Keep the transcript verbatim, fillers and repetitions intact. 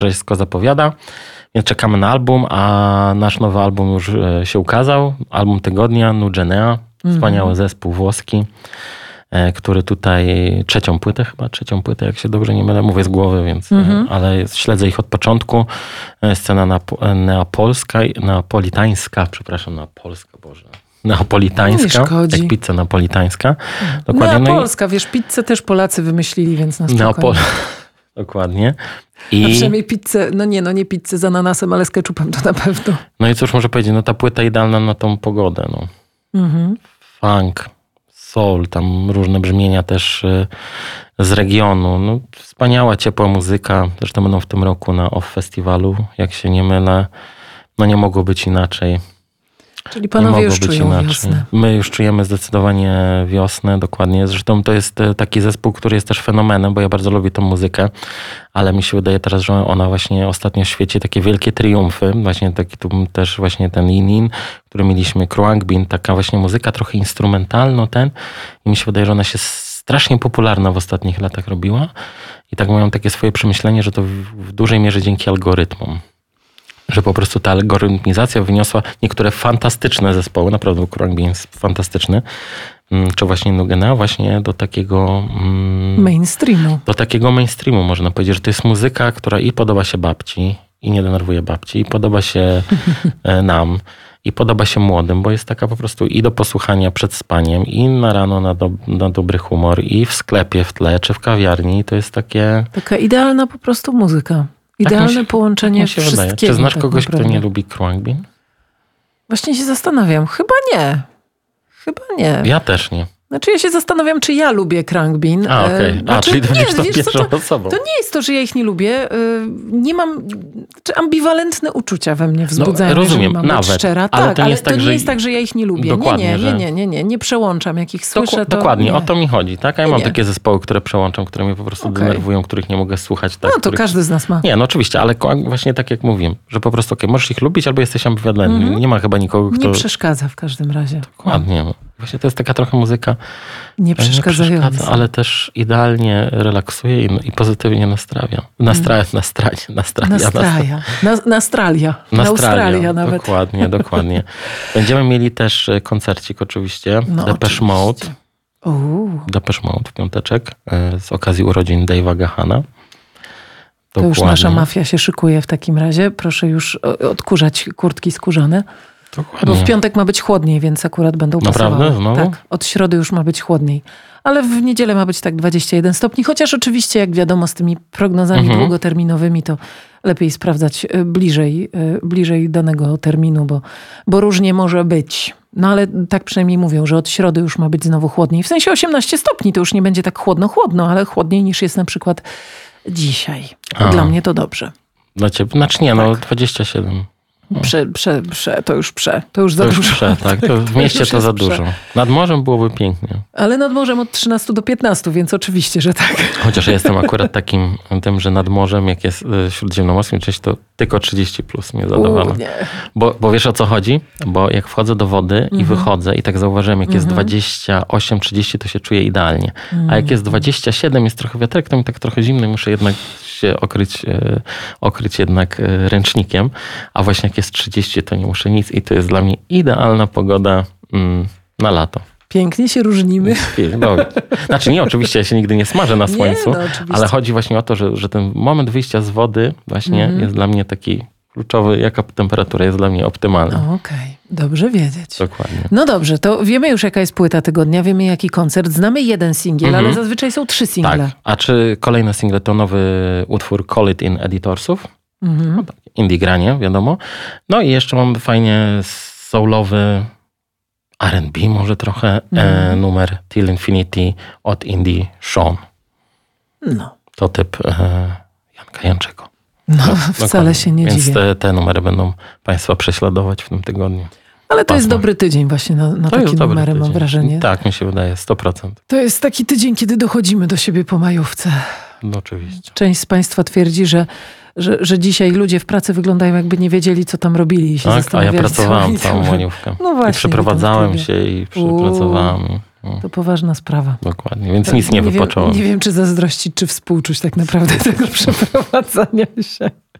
wszystko zapowiada, więc czekamy na album, a nasz nowy album już się ukazał. Album tygodnia, Nugenea, wspaniały mm-hmm. zespół włoski, który tutaj trzecią płytę, chyba trzecią płytę, jak się dobrze nie mylę, mówię z głowy, więc, mm-hmm. ale śledzę ich od początku. Scena neapo- neapolska, neapolitańska, przepraszam, neapolska, Boże. Neapolitańska, jak pizza napolitańska. Dokładnie. Neapolska, wiesz, pizzę też Polacy wymyślili, więc na spokojnie. Neapol... Dokładnie. I... A przynajmniej pizzę, no nie, no nie pizzę z ananasem, ale z ketchupem to na pewno. No i cóż może powiedzieć, no ta płyta idealna na tą pogodę, no. Mhm. Funk, soul, tam różne brzmienia też z regionu. No, wspaniała, ciepła muzyka. Zresztą będą w tym roku na Off Festiwalu, jak się nie mylę. No nie mogło być inaczej. Czyli panowie już czują inaczej. Wiosnę. My już czujemy zdecydowanie wiosnę, dokładnie. Zresztą to jest taki zespół, który jest też fenomenem, bo ja bardzo lubię tą muzykę, ale mi się wydaje teraz, że ona właśnie ostatnio świeci takie wielkie triumfy. Właśnie taki tu też właśnie ten In-In, który mieliśmy, Khruangbin, taka właśnie muzyka trochę instrumentalna ten. I mi się wydaje, że ona się strasznie popularna w ostatnich latach robiła. I tak mam takie swoje przemyślenie, że to w dużej mierze dzięki algorytmom. Że po prostu ta algorytmizacja wyniosła niektóre fantastyczne zespoły, naprawdę Khruangbin jest fantastyczny, czy właśnie Nugenea, właśnie do takiego... Mm, mainstreamu. Do takiego mainstreamu można powiedzieć, że to jest muzyka, która i podoba się babci, i nie denerwuje babci, i podoba się nam, i podoba się młodym, bo jest taka po prostu i do posłuchania przed spaniem, i na rano na, do, na dobry humor, i w sklepie w tle, czy w kawiarni. To jest takie... Taka idealna po prostu muzyka. Idealne tak się, połączenie tak się wszystkiego. Czy znasz tak kogoś, naprawdę. kto nie lubi Khruangbin? Właśnie się zastanawiam. Chyba nie. Chyba nie. Ja też nie. Znaczy ja się zastanawiam, czy ja lubię Khruangbin. A, okej. Okay. Znaczy, A, czyli to nie, wiesz, to wiesz, pierwszą to, osobą. To nie jest to, że ja ich nie lubię. Nie mam... Czy ambiwalentne uczucia we mnie wzbudzają, no, rozumiem, mam nawet. być szczera. Ale tak, to nie ale jest, tak, to nie że... jest tak, że ja ich nie lubię. Dokładnie, nie, nie, że... nie, nie, nie, nie. Nie przełączam. Jak ich słyszę, Doku- to Dokładnie, nie. o to mi chodzi. Tak? A ja nie, mam nie. takie zespoły, które przełączam, które mnie po prostu okay. denerwują, których nie mogę słuchać. Tak, no to których... każdy z nas ma. Nie, no oczywiście, ale właśnie tak jak mówiłem, że po prostu okay, możesz ich lubić albo jesteś ambiwalentny. Mm-hmm. Nie ma chyba nikogo, kto... Nie przeszkadza w każdym razie. Dokładnie. No. Właśnie to jest taka trochę muzyka nie przeszkadzająca, nie przeszkadza, ale też idealnie relaksuje i, i pozytywnie nastrawia. Nastraja, nastraja, nastraja. Nastraja. Nas, nastralia. Nastralia nawet. Dokładnie, dokładnie. Będziemy mieli też koncercik oczywiście. No, Depeche Mode. Depeche Mode w piąteczek z okazji urodzin Dave'a Gahana. To Dokładnie. już nasza mafia się szykuje w takim razie. Proszę już odkurzać kurtki skórzane. Dokładnie. Bo w piątek ma być chłodniej, więc akurat będą pasowały. Naprawdę? Znowu? Tak, od środy już ma być chłodniej. Ale w niedzielę ma być tak dwadzieścia jeden stopni, chociaż oczywiście, jak wiadomo, z tymi prognozami mhm. długoterminowymi to lepiej sprawdzać bliżej, bliżej danego terminu, bo, bo różnie może być. No ale tak przynajmniej mówią, że od środy już ma być znowu chłodniej. W sensie osiemnaście stopni to już nie będzie tak chłodno, chłodno, ale chłodniej niż jest na przykład dzisiaj. Dla mnie to dobrze. Dla ciebie? Znaczy nie, no tak. dwadzieścia siedem. Prze, prze, prze, to już prze, to już za to już dużo. Prze, tak, to w mieście to, to za dużo. Nad morzem byłoby pięknie. Ale nad morzem od trzynastu do piętnastu, więc oczywiście, że tak. Chociaż ja jestem akurat takim tym, że nad morzem, jak jest śródziemnomorskim część, to tylko trzydzieści plus mnie zadowala. Bo, bo wiesz o co chodzi? Bo jak wchodzę do wody mm-hmm. i wychodzę i tak zauważyłem, jak mm-hmm. jest dwadzieścia osiem trzydzieści, to się czuję idealnie. Mm-hmm. A jak jest dwadzieścia siedem, jest trochę wiaterek, to mi tak trochę zimno i muszę jednak się okryć, e, okryć jednak e, ręcznikiem. A właśnie jak jest trzydzieści, to nie muszę nic i to jest dla mnie idealna pogoda mm, na lato. Pięknie się różnimy. No, znaczy nie, oczywiście ja się nigdy nie smażę na słońcu, nie, no, ale chodzi właśnie o to, że, że ten moment wyjścia z wody właśnie mm-hmm. jest dla mnie taki kluczowy, jaka temperatura jest dla mnie optymalna. Okej, okay. Dobrze wiedzieć. Dokładnie. No dobrze, to wiemy już jaka jest płyta tygodnia, wiemy jaki koncert, znamy jeden singiel, mm-hmm. ale zazwyczaj są trzy single. Tak, a czy kolejne single to nowy utwór Call It In Editorsów? Mm-hmm. No, indie granie, wiadomo. No i jeszcze mamy fajnie soulowy R and B może trochę, mm. e, numer Till Infinity od Indie Sean. No. To typ e, Janka Janczego. No, no wcale dokładnie. Się nie Więc dziwię. Więc te, te numery będą Państwa prześladować w tym tygodniu. Ale to Pasma. Jest dobry tydzień właśnie na, na takie numery, mam wrażenie. Tak, mi się wydaje, sto procent. To jest taki tydzień, kiedy dochodzimy do siebie po majówce. No oczywiście. Część z Państwa twierdzi, że Że, że dzisiaj ludzie w pracy wyglądają jakby nie wiedzieli, co tam robili. I się tak, a ja pracowałem całą maniówkę. No właśnie. I przeprowadzałem się i przepracowałem. Uuu, to poważna sprawa. Dokładnie, więc to nic nie, nie wypocząłem. Wiem, nie wiem, czy zazdrościć, czy współczuć tak naprawdę tego przeprowadzania się.